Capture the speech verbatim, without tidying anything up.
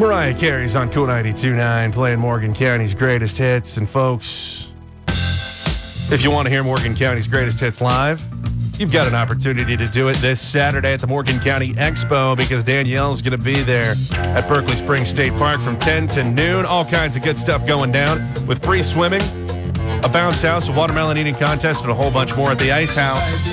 Mariah Carey's on Cool ninety-two point nine playing Morgan County's greatest hits. And folks, if you want to hear Morgan County's greatest hits live, you've got an opportunity to do it this Saturday at the Morgan County Expo because Danielle's going to be there at Berkeley Springs State Park from ten to noon. All kinds of good stuff going down with free swimming, a bounce house, a watermelon eating contest, and a whole bunch more at the Ice House.